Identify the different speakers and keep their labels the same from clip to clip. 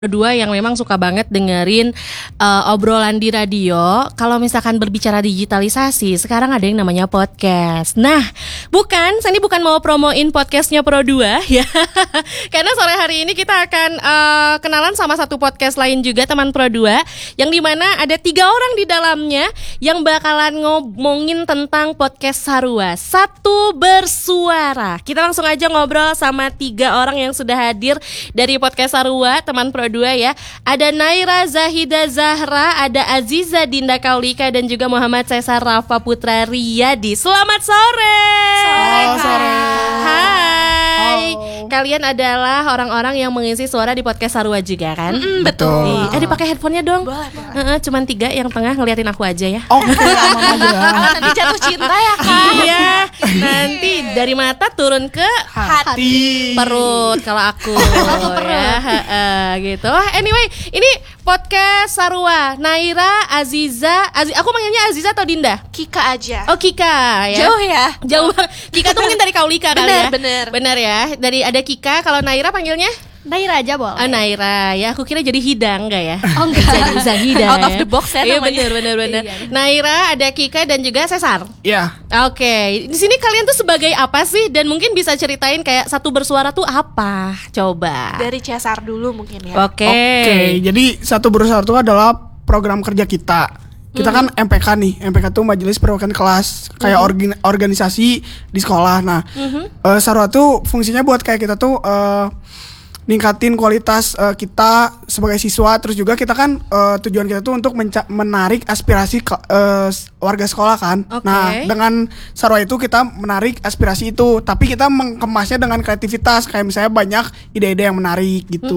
Speaker 1: Dua yang memang suka banget dengerin obrolan di radio. Kalau misalkan berbicara digitalisasi, sekarang ada yang namanya podcast. Nah, Sani bukan mau promoin podcastnya Pro2 ya. Karena sore hari ini kita akan kenalan sama satu podcast lain juga, teman Pro2, yang dimana ada 3 orang di dalamnya yang bakalan ngomongin tentang podcast Sarua, Satu Bersuara. Kita langsung aja ngobrol sama 3 orang yang sudah hadir dari podcast Sarua, teman Pro2 ya. Ada Naira Zahida Zahra, ada Aziza Dinda Kaulika, dan juga Muhammad Cesar Rafa Putra Riyadi. Selamat sore.
Speaker 2: Sore.
Speaker 1: Hai. Kalian adalah orang-orang yang mengisi suara di podcast Sarua juga kan?
Speaker 2: Betul.
Speaker 1: Dipakai headphone-nya dong.
Speaker 2: Boleh.
Speaker 1: Cuman 3 yang tengah ngeliatin aku aja ya.
Speaker 2: Oke, aman aja.
Speaker 3: Nanti jatuh cinta ya kan?
Speaker 1: Iya. Nanti dari mata turun ke
Speaker 2: Hati.
Speaker 1: perut kalau aku ya, gitu. Anyway, ini podcast Sarua. Naira, Aziza, aku manggilnya Aziza atau Dinda?
Speaker 3: Kika aja.
Speaker 1: Oh, Kika ya.
Speaker 3: Jauh ya?
Speaker 1: Jauh banget. Kika tuh mungkin dari Kaulika kali ya.
Speaker 3: Bener
Speaker 1: ya. Dari ada Kika, kalau Naira panggilnya
Speaker 3: Naira aja boleh.
Speaker 1: Oh, Naira ya. Aku kira jadi Hidang enggak ya?
Speaker 3: Oh enggak.
Speaker 1: Zahida.
Speaker 3: Out of the box ya
Speaker 1: Iya
Speaker 3: namanya.
Speaker 1: bener. Naira, ada Kika dan juga Cesar.
Speaker 2: Iya.
Speaker 1: Oke, di sini kalian tuh sebagai apa sih? Dan mungkin bisa ceritain kayak Satu Bersuara tuh apa? Coba.
Speaker 3: Dari Cesar dulu mungkin ya.
Speaker 1: Oke.
Speaker 2: Jadi Satu Bersuara itu adalah program kerja kita. Kita kan MPK nih. MPK tuh Majelis Perwakilan Kelas, kayak organisasi di sekolah. Nah, Sarua tuh fungsinya buat kayak kita tuh ningkatin kualitas kita sebagai siswa. Terus juga kita kan tujuan kita tuh untuk menarik aspirasi warga sekolah kan.
Speaker 1: Okay.
Speaker 2: Nah, dengan Sarua itu kita menarik aspirasi itu, tapi kita mengemasnya dengan kreativitas, kayak misalnya banyak ide-ide yang menarik gitu.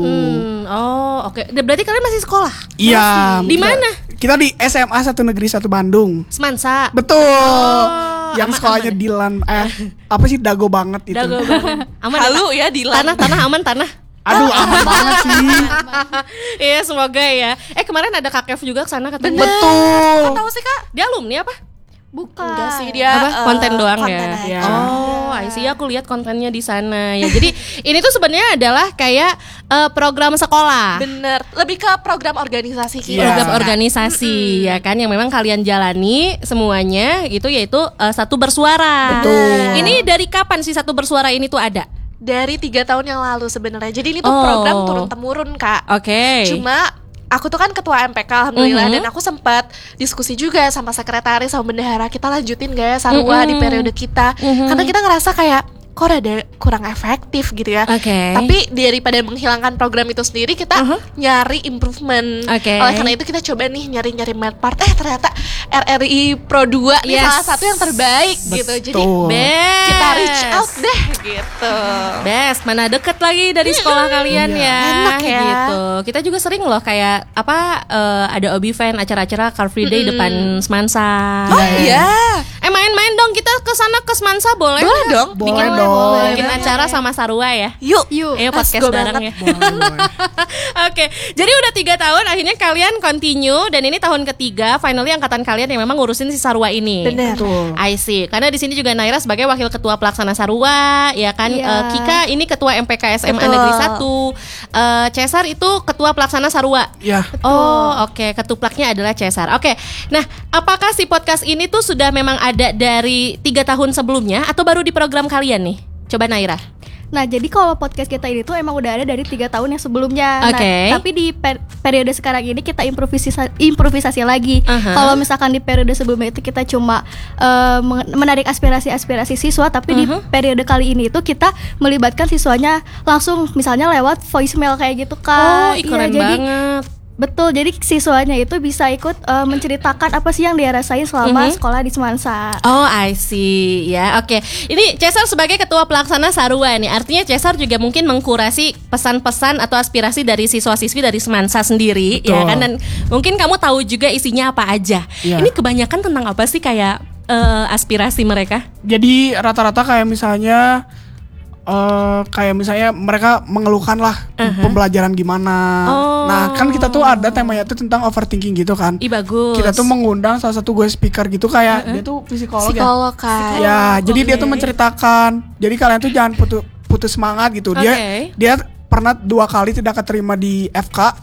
Speaker 1: Oh, oke. Berarti kalian masih sekolah?
Speaker 2: Iya.
Speaker 1: Di mana?
Speaker 2: Kita di SMA 1 Negeri 1 Bandung.
Speaker 1: Semansa.
Speaker 2: Betul. Yang
Speaker 1: aman,
Speaker 2: sekolahnya
Speaker 1: aman.
Speaker 2: Dilan apa sih, dago banget itu.
Speaker 1: Dago banget. Aman.
Speaker 3: Halu ya Dilan.
Speaker 1: Tanah aman tanah.
Speaker 2: Aduh, aman banget sih.
Speaker 1: Iya, semoga ya. Kemarin ada Kak Kev juga kesana katanya.
Speaker 2: Betul.
Speaker 3: Kok tahu sih Kak?
Speaker 1: Dia alumni apa?
Speaker 3: Bukan. Enggak sih dia
Speaker 1: Konten doang
Speaker 3: konten
Speaker 1: ya.
Speaker 3: aja.
Speaker 1: Oh, I see, aku lihat kontennya di sana ya. Jadi ini tuh sebenarnya adalah kayak program sekolah.
Speaker 3: Bener. Lebih ke program organisasi kita.
Speaker 2: Iya.
Speaker 1: Program organisasi ya kan, yang memang kalian jalani semuanya gitu, yaitu Satu Bersuara.
Speaker 2: Betul.
Speaker 1: Ini dari kapan sih Satu Bersuara ini tuh ada?
Speaker 3: Dari 3 tahun yang lalu sebenarnya. Jadi ini tuh
Speaker 1: Oh.
Speaker 3: program turun-temurun Kak.
Speaker 1: Oke.
Speaker 3: Cuma aku tuh kan ketua MPK alhamdulillah, dan aku sempat diskusi juga sama sekretaris sama bendahara, kita lanjutin gak ya Sarua di periode kita. Karena kita ngerasa kayak kok ada kurang efektif gitu ya.
Speaker 1: Oke.
Speaker 3: Tapi daripada menghilangkan program itu sendiri, kita nyari improvement.
Speaker 1: Oke.
Speaker 3: Oleh karena itu kita coba nih nyari-nyari med part. Ternyata RRI Pro2 nih
Speaker 1: Yes.
Speaker 3: salah satu yang terbaik gitu. Jadi
Speaker 1: Best.
Speaker 3: kita reach out deh gitu.
Speaker 1: Best, mana deket lagi dari sekolah kalian ya.
Speaker 3: Enak ya.
Speaker 1: Gitu. Kita juga sering loh kayak ada Obi Fan, acara-acara Car Free Day depan Semansa.
Speaker 3: Oh iya.
Speaker 1: Main-main dong, kita kesana ke Semansa boleh?
Speaker 3: Boleh dong.
Speaker 2: Boleh dong.
Speaker 1: Bikin acara sama Sarua ya.
Speaker 3: Yuk.
Speaker 1: Ayo
Speaker 3: Let's
Speaker 1: podcast
Speaker 3: go
Speaker 1: bareng
Speaker 3: banget.
Speaker 1: ya. Oke, jadi udah 3 tahun akhirnya kalian continue, dan ini tahun ketiga finally angkatan kalian yang memang ngurusin si Sarua ini.
Speaker 3: Bener.
Speaker 2: Betul.
Speaker 1: I see. Karena di sini juga Naira sebagai wakil ketua pelaksana Sarua, ya kan.
Speaker 3: Iya.
Speaker 1: Kika ini ketua MPK SMA
Speaker 3: Betul.
Speaker 1: Negeri 1. Cesar itu ketua pelaksana Sarua.
Speaker 2: Iya.
Speaker 1: Oh, oke. Ketuplaknya adalah Cesar. Oke. Nah, apakah si podcast ini tuh sudah memang ada dari 3 tahun sebelumnya atau baru di program kalian nih? Coba Naira.
Speaker 4: Nah, jadi kalau podcast kita ini tuh emang udah ada dari 3 tahun yang sebelumnya.
Speaker 1: Oke.
Speaker 4: Nah, tapi di periode sekarang ini kita improvisasi lagi. Kalau misalkan di periode sebelumnya itu kita cuma menarik aspirasi siswa, tapi di periode kali ini itu kita melibatkan siswanya langsung, misalnya lewat voicemail kayak gitu Kak.
Speaker 1: Keren
Speaker 4: jadi
Speaker 1: banget.
Speaker 4: betul. Jadi siswanya itu bisa ikut menceritakan apa sih yang dia rasain selama sekolah di Semansa.
Speaker 1: Oh, I see. Ya, oke. Ini Cesar sebagai ketua pelaksana Sarua nih. Artinya Cesar juga mungkin mengkurasi pesan-pesan atau aspirasi dari siswa-siswi dari Semansa sendiri.
Speaker 2: Betul.
Speaker 1: Ya kan, dan mungkin kamu tahu juga isinya apa aja.
Speaker 2: Iya.
Speaker 1: Ini kebanyakan tentang apa sih kayak aspirasi mereka?
Speaker 2: Jadi rata-rata kayak misalnya mereka mengeluhkan lah pembelajaran gimana. Nah, kan kita tuh ada temanya tuh tentang overthinking gitu kan.
Speaker 1: Ih, bagus.
Speaker 2: Kita tuh mengundang salah satu guest speaker gitu, kayak dia tuh psikolog ya.
Speaker 3: Psikolog kan.
Speaker 2: Ya, jadi dia tuh menceritakan. Jadi kalian tuh jangan putus semangat gitu.
Speaker 1: Oke.
Speaker 2: Dia pernah 2 kali tidak keterima di FK